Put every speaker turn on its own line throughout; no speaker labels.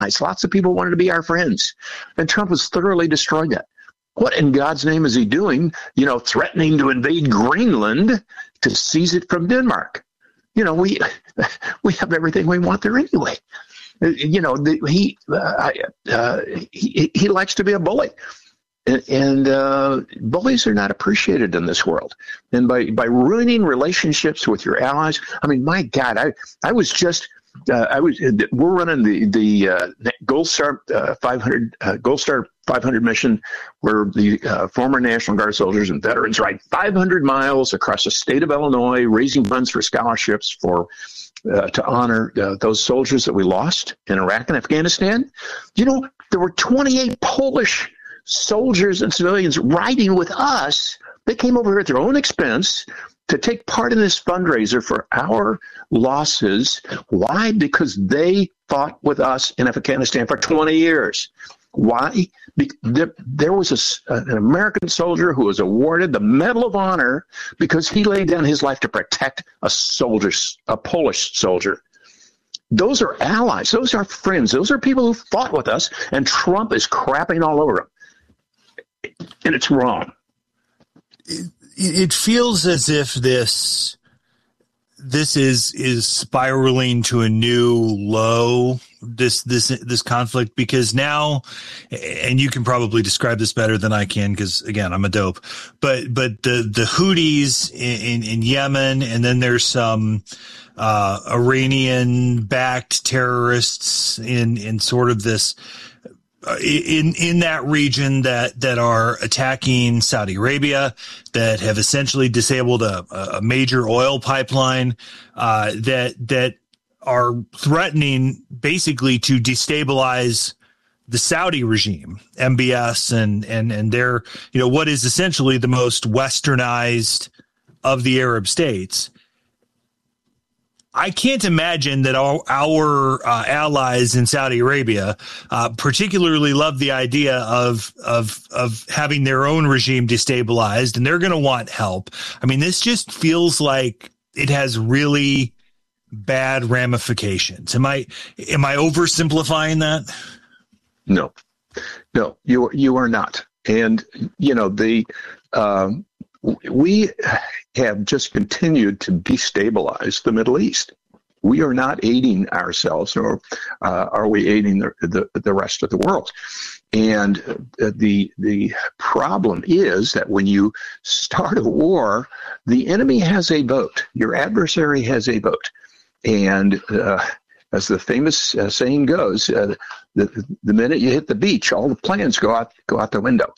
Lots of people wanted to be our friends. And Trump has thoroughly destroyed that. What in God's name is he doing? Threatening to invade Greenland to seize it from Denmark. We have everything we want there anyway. He likes to be a bully. And bullies are not appreciated in this world. And by ruining relationships with your allies, I mean, my God, we're running the Gold Star 500 mission, where the former National Guard soldiers and veterans ride 500 miles across the state of Illinois, raising funds for scholarships to honor those soldiers that we lost in Iraq and Afghanistan. There were 28 Polish soldiers and civilians riding with us. They came over here at their own expense to take part in this fundraiser for our losses. Why? Because they fought with us in Afghanistan for 20 years. Why? There was an American soldier who was awarded the Medal of Honor because he laid down his life to protect a Polish soldier. Those are allies. Those are friends. Those are people who fought with us, and Trump is crapping all over them. And it's wrong.
It feels as if this is spiraling to a new low, this conflict, because now, and you can probably describe this better than I can, because again, I'm a dope, but the Houthis in Yemen, and then there's some Iranian backed terrorists in sort of this in that region that are attacking Saudi Arabia, that have essentially disabled a major oil pipeline, that are threatening basically to destabilize the Saudi regime, MBS, and their, what is essentially the most westernized of the Arab states. I can't imagine that our allies in Saudi Arabia particularly love the idea of having their own regime destabilized, and they're going to want help. I mean, this just feels like it has really bad ramifications. Am I oversimplifying that?
No, you are not. And we have just continued to destabilize the Middle East. We are not aiding ourselves, or are we aiding the rest of the world? And the problem is that when you start a war, the enemy has a vote. Your adversary has a vote. And as the famous saying goes, the minute you hit the beach, all the plans go out the window.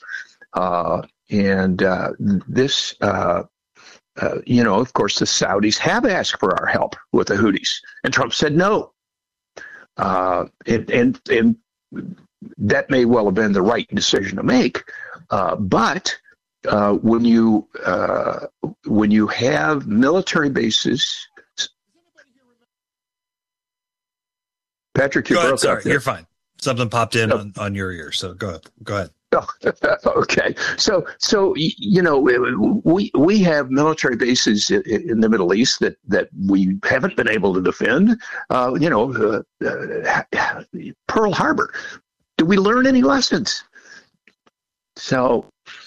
Of course, the Saudis have asked for our help with the Houthis, and Trump said no. And that may well have been the right decision to make. But when you have military bases, Patrick, you broke up there.
You're fine. Something popped in on your ear, so go ahead.
Okay, so we have military bases in the Middle East that we haven't been able to defend. Pearl Harbor. Did we learn any lessons? So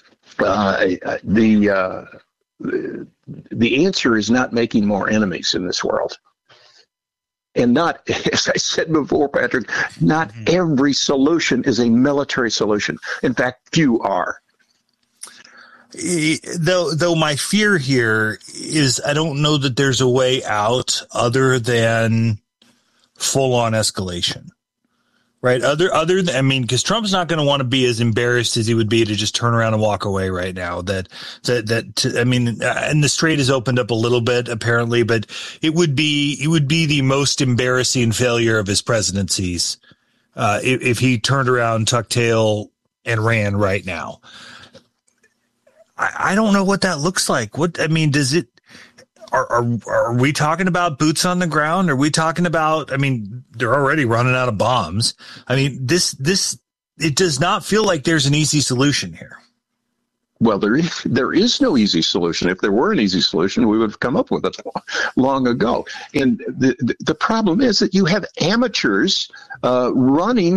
the answer is not making more enemies in this world. And not, as I said before, Patrick, not every solution is a military solution. In fact, few are.
Though my fear here is I don't know that there's a way out other than full-on escalation. Right. Because Trump's not going to want to be as embarrassed as he would be to just turn around and walk away right now. And the strait has opened up a little bit apparently, but it would be the most embarrassing failure of his presidencies if he turned around, tucked tail, and ran right now. I don't know what that looks like. Does it? Are we talking about boots on the ground? Are we talking about, they're already running out of bombs. It does not feel like there's an easy solution here.
Well, there is no easy solution. If there were an easy solution, we would have come up with it long ago. And the problem is that you have amateurs running